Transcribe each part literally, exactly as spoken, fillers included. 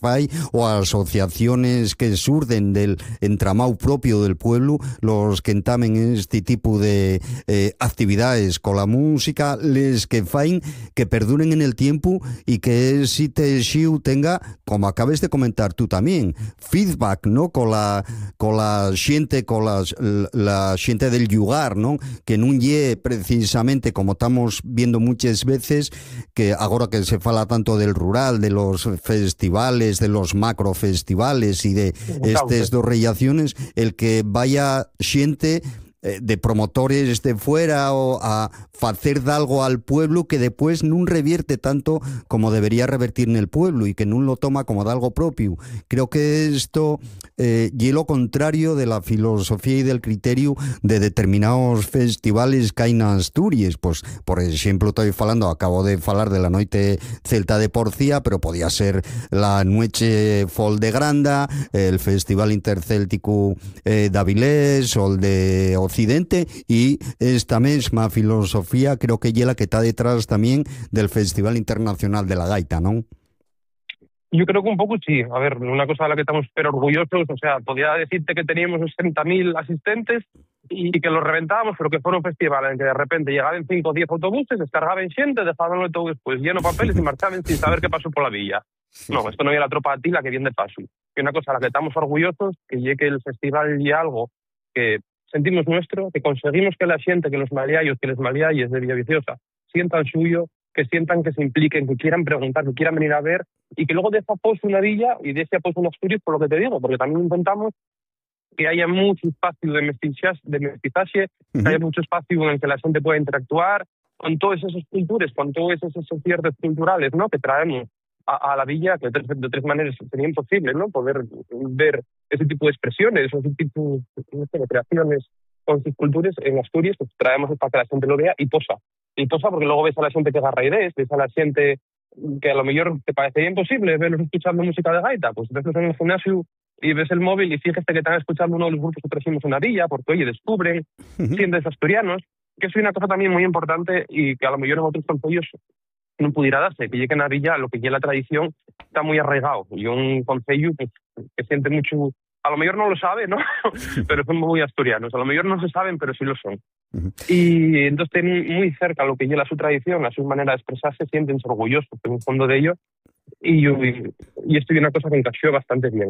fai o asociaciones que surden del entramado propio del pueblo, los que entamen este tipo de eh, actividades con la música, les que fain que perduren en el tiempo y que ese xiu tenga, como acabes de comentar tú también, feedback, ¿no? Con la con la xente, con las, la xente del lugar, ¿no? Que non lle precisamente como estamos viendo muchas veces, que agora que se fala tanto del rural, de los festivales, de los macrofestivales y de estas dos rellaciones, el que vaya xente de promotores de fuera o a facer de algo al pueblo que después non revierte tanto como debería revertir en el pueblo y que non lo toma como de algo propio. Creo que esto eh, y lo contrario de la filosofía y del criterio de determinados festivales que hai na Asturias. Pues, por exemplo, estoy falando, acabo de falar de la noite celta de Porcia, pero podía ser la Noche Fol de Granda, el Festival Intercéltico eh, de Avilés o el de Occidente, y esta mesma filosofía creo que es la que está detrás también del Festival Internacional de la Gaita, ¿no? Yo creo que un poco sí. A ver, una cosa de la que estamos pero orgullosos, o sea, podía decirte que teníamos sesenta mil asistentes y que los reventábamos, pero que fue un festival en que de repente llegaban cinco o diez autobuses, descargaban xente, dejaban el autobús pues lleno de papeles y marchaban sin saber qué pasó por la villa. No, esto no era la tropa Atila que viene de paso. Y una cosa a la que estamos orgullosos, que llegue el festival y algo que sentimos nuestro, que conseguimos que la xente, que los maliayos, que les maliayes de Villaviciosa sientan suyo, que sientan que se impliquen, que quieran preguntar, que quieran venir a ver, y que luego de esa pos una villa y de ese pos una Asturias, por lo que te digo, porque también intentamos que haya mucho espacio de mestizaje, de mestizaje uh-huh. que haya mucho espacio en el que la gente pueda interactuar con todas esas culturas, con todos esos ciertos culturales, ¿no?, que traemos a, a la villa, que de tres, de tres maneras sería imposible, ¿no?, poder ver ese tipo de expresiones, ese tipo de creaciones con sus culturas en Asturias, pues traemos para que la gente lo vea y posa. Y posa porque luego ves a la gente que agarra ideas, ves a la gente que a lo mejor te parecería imposible verlos escuchando música de gaita, pues ves en el gimnasio y ves el móvil y fíjate que están escuchando uno de los grupos que trajimos en una villa, porque oye, descubren, uh-huh. sientes asturianos, que es una cosa también muy importante y que a lo mejor en otros concellos no pudiera darse, que lleguen a villa, lo que es la tradición está muy arraigado, y un concello pues, que siente mucho, a lo mejor no lo sabe, ¿no? pero son muy asturianos, a lo mejor no se saben, pero sí lo son. Uh-huh. Y entonces tienen muy cerca lo que es su tradición, a su manera de expresarse, sienten orgullosos en el fondo de ello, y, yo, y, y esto es una cosa que encajó bastante bien.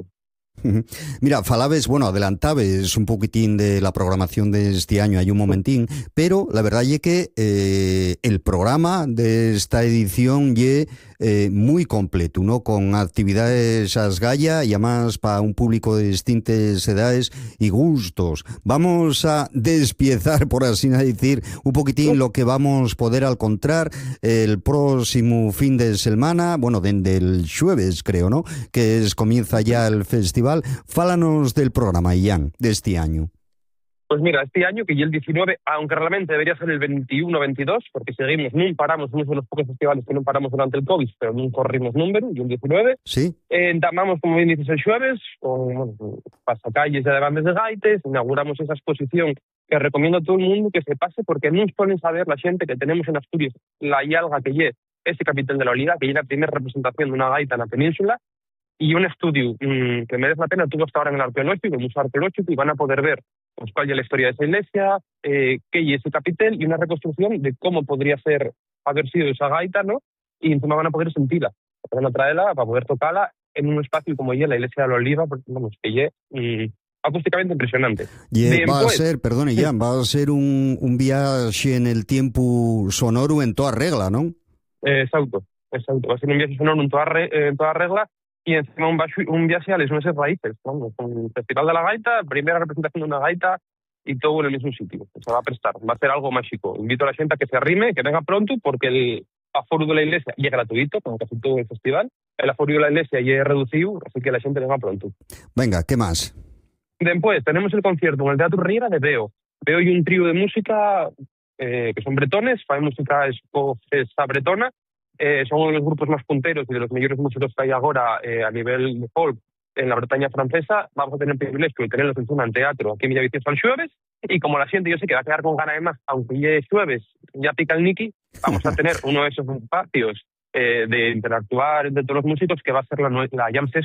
Mira, falabes, bueno, adelantabes un poquitín de la programación de este año, hay un momentín, pero la verdad es que eh, el programa de esta edición es eh, muy completo, ¿no? Con actividades a esgalla y además para un público de distintas edades y gustos. Vamos a despiezar, por así decir, un poquitín lo que vamos a poder encontrar el próximo fin de semana, bueno, desde el jueves, creo, ¿no? Que es, comienza ya el festival. Fálanos del programa, Ian, de este año. Pues mira, este año, que ya el diecinueve, aunque realmente debería ser el veintiuno veintidós, porque seguimos, no paramos, uno de los pocos festivales que no paramos durante el COVID, pero no corrimos número, y el diecinueve. Sí. Eh, entamamos, como bien dices, el jueves, con bueno, pasacalles de bandas de gaites, inauguramos esa exposición que recomiendo a todo el mundo que se pase, porque no nos ponen saber la gente que tenemos en Asturias la Ialga, que es ese capital de la Oliva, que es la primera representación de una gaita en la península, y un estudio mmm, que merece la pena. Tú vas ahora en el arqueológico, en el museo arqueológico, y van a poder ver pues, cuál es la historia de esa iglesia, eh, qué es ese capitel, y una reconstrucción de cómo podría ser haber sido esa gaita, ¿no? Y encima van a poder sentirla, van a traerla para poder tocarla en un espacio como ella, la iglesia de la Oliva, porque vamos, que es mmm, acústicamente impresionante. Yeah, va a ser, perdone, Jan, va a ser un, un viaje en el tiempo sonoro en toda regla, ¿no? Eh, exacto, exacto. Va a ser un viaje sonoro en toda, re, eh, en toda regla, y encima un, un viaje a las nuestras raíces, ¿no? Con el Festival de la Gaita, primera representación de una gaita y todo en el mismo sitio. Se va a prestar, va a ser algo mágico. Invito a la gente a que se arrime, que venga pronto, porque el aforo de la iglesia ya es gratuito, como casi todo el festival. El aforo de la iglesia ya es reducido, así que la gente venga pronto. Venga, ¿qué más? Después tenemos el concierto en el Teatro Riera de Beo. Beo y un trío de música eh, que son bretones, fa música escocesa bretona. Eh, son uno de los grupos más punteros y de los mejores músicos que hay ahora eh, a nivel de folk en la Bretaña francesa. Vamos a tener el privilegio de tenerlos encima en teatro aquí en Villaviciosa el jueves, y como la gente yo sé que va a quedar con ganas de más, aunque ya es jueves, ya pica el Niki, vamos a tener uno de esos espacios eh, de interactuar entre todos los músicos, que va a ser la, la Jam Session